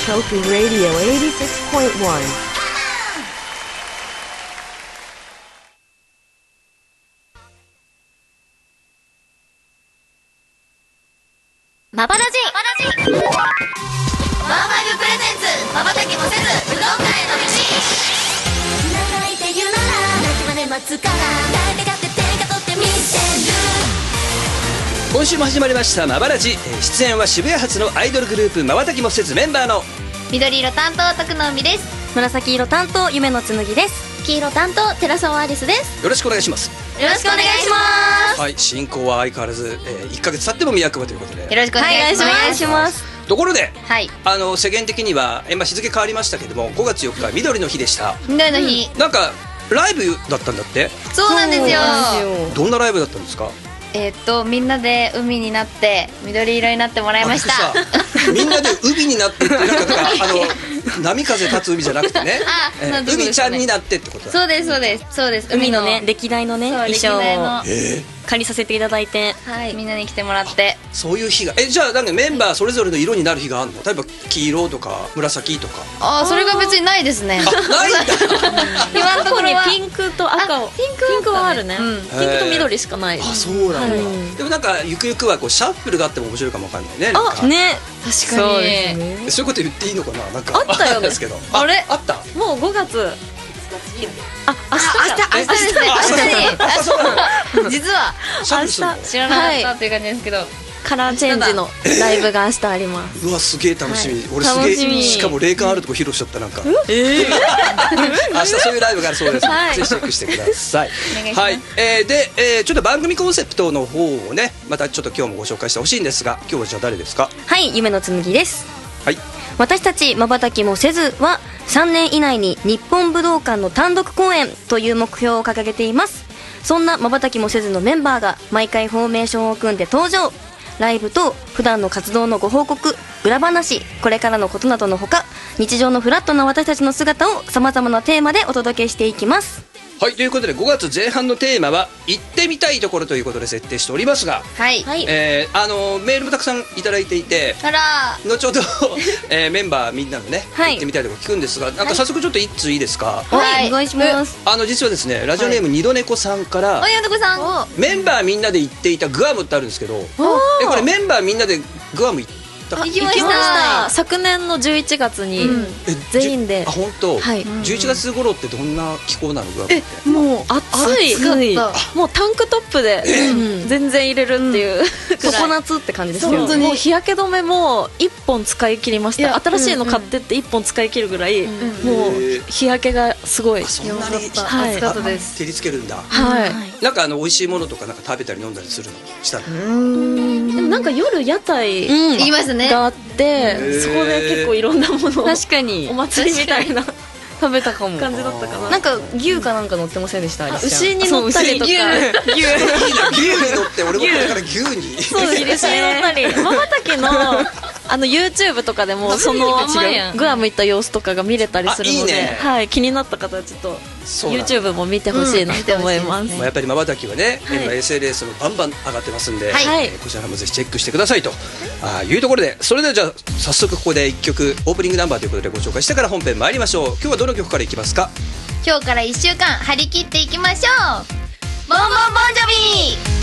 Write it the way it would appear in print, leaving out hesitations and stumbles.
Tofu Radio 86.1 マバラジワーマイブプレゼンツまばたきもせず武道館への道長いて言うなら泣きまで待つから誰かがって手が取って見せる。 今週も始まりましたまばらじ。出演は渋谷発のアイドルグループまばたきもせずメンバーの緑色担当徳野美です。 紫色担当夢の紬です。 黄色担当寺澤アリスです。 よろしくお願いします。 よろしくお願いします。 はい、進行は相変わらず、1ヶ月経っても宮久保ということでよろしくお願いします。 お願いします。 ところで、 はい、 世間的には、日付変わりましたけども5月4日緑の日でした。 緑の日、 なんかライブだったんだって。 そうなんですよ。 どんなライブだったんですか？ みんなで海になって緑色になってもらいました。 みんなで海になってってなんか波風立つ海じゃなくてね、海ちゃんになってってことだ。 そうですそうですそうです。 海のね歴代のね衣装を借りさせていただいて、 はい、みんなに来てもらって。 そういう日がじゃあなんかメンバーそれぞれの色になる日があるの？例えば黄色とか紫とか。 それが別にないですね。 ないんだ。 今のところはピンクと赤をピンクはあるね。ピンクと緑しかない。 そうなんだ。でもなんかゆくゆくはこうシャッフルがあっても面白いかもわかんないね。 あね、確かに。 そうですね。そういうこと言っていいのかな。なんかあったよですけど。 あれあった。 もう5月。 明日ですね。明日実は明日知らなかったっていう感じですけど、 カラーチェンジのライブが明日あります。 うわすげえ楽しみ。俺すげえしかも霊感あるとこ披露しちゃったなんか。明日そういうライブがあるそうです。ぜひチェックしてください。はい。でちょっと番組コンセプトの方をねまたちょっと今日もご紹介してほしいんですが、今日はじゃあ誰ですか？ はい、夢の紬です。 はい。 私たちまばたきもせずは3年以内に日本武道館の単独公演という目標を掲げています。そんなまばたきもせずのメンバーが毎回フォーメーションを組んで登場。ライブと普段の活動のご報告、裏話、これからのことなどのほか、日常のフラットな私たちの姿をさまざまなテーマでお届けしていきます。 はい、ということで5月前半のテーマは行ってみたいところということで設定しておりますが、 はい、 メールもたくさんいただいていて、後ほど、メンバーみんなのね、行ってみたいところ聞くんですが、なんか早速ちょっと一通いいですか？ はい、お願いします。 実はですねラジオネーム二度猫さんから、メンバーみんなで行っていたグアムってあるんですけど、これメンバーみんなでグアム行って行きました。 昨年の11月に全員で。 本当。11月頃ってどんな気候なの？グアムって。 もう暑い。もうタンクトップで全然入れるっていう常夏って感じですよ。もう日焼け止めも1本使い切りました。新しいの買ってって1本使い切るぐらいもう日焼けがすごい。 そんなに暑かったです。 照りつけるんだ。 はい。 なんか美味しいものとかなんか食べたり飲んだりするのしたの？ でもなんか夜屋台行きましたね。 があってそこで結構いろんなものを確かにお祭りみたいな食べたかも感じだったかな。 なんか牛かなんか乗ってませんでした？ 牛に乗ったりとか。 牛に乗って俺もこれから牛に。 そうですね。牛に乗ったり。まばたきのYouTube とかでもそのグアム行った様子とかが見れたりするので、はい、気になった方はちょっと YouTube も見てほしいなと思います。 やっぱりまばたきはね、今 SNS もバンバン上がってますんで、こちらもぜひチェックしてくださいというところで、それではじゃあ早速ここで1曲オープニングナンバーということでご紹介してから本編参りましょう。今日はどの曲からいきますか？ 今日から1週間張り切っていきましょう。ボンボンボンジョビー。